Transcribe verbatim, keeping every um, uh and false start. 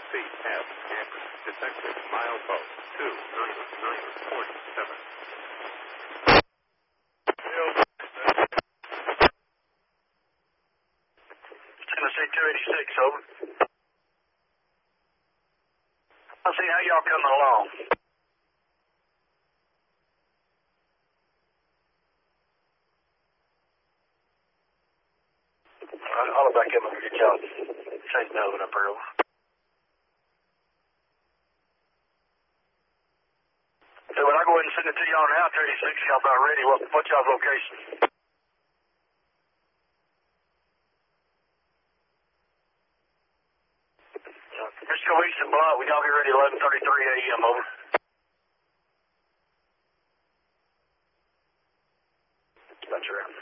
speed, F, Amber, detected, milepost, two, nine, nine, forty-seven. Tennessee two eighty-six, over. I'll see how y'all coming along. I'll, I'll back up and get y'all chasing over up here. So when I go ahead and send it to y'all now, two eighty-six, y'all about ready. What, what's y'all's location? Mister East and Blunt, we y'all be ready eleven thirty-three a m, over. That's right.